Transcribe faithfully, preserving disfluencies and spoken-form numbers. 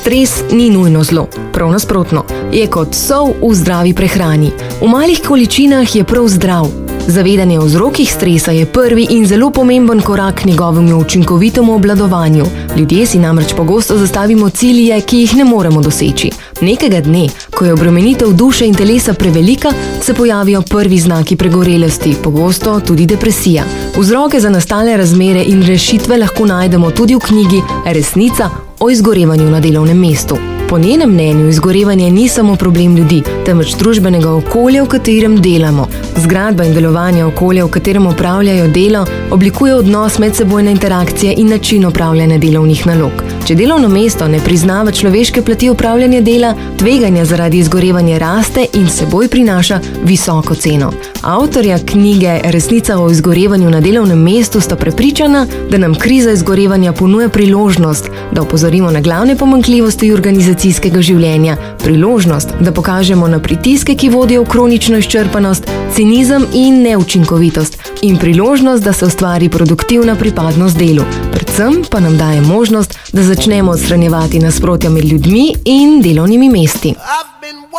Stres ni nujno zlo, prav nasprotno, je kot sol v zdravi prehrani. V malih količinah je prav zdrav. Zavedanje o vzrokih stresa je prvi in zelo pomemben korak k njegovemu učinkovitemu obvladovanju. Ljudje si namreč pogosto zastavimo cilje, ki jih ne moremo doseči. Nekega dne, ko je obremenitev duše in telesa prevelika, se pojavijo prvi znaki pregorelosti, pogosto tudi depresija. Vzroke za nastale razmere in rešitve lahko najdemo tudi v knjigi Resnica o izgorevanju na delovnem mestu. Po njenem mnenju izgorevanje ni samo problem ljudi, temveč družbenega okolja, v katerem delamo. Zgradba in delovanje okolja, v katerem opravljajo delo, oblikuje odnos, medsebojne interakcije in način opravljanja delovnih nalog. Če delovno mesto ne priznava človeške plati opravljanja dela, tveganja zaradi izgorevanja raste in seboj prinaša visoko ceno. Avtorja knjige Resnica o izgorevanju na delovnem mestu sta prepričana, da nam kriza izgorevanja ponuja priložnost, da opozorimo na glavne pomanjkljivosti organizacijskega življenja, priložnost, da pokažemo na pritiske, ki vodijo v kronično izčrpanost, cinizem in neučinkovitost in priložnost, da se ustvari produktivna pripadnost delu. Predvsem pa nam daje možnost, da začnemo odstranjevati nasprotja med ljudmi in delovnimi mesti.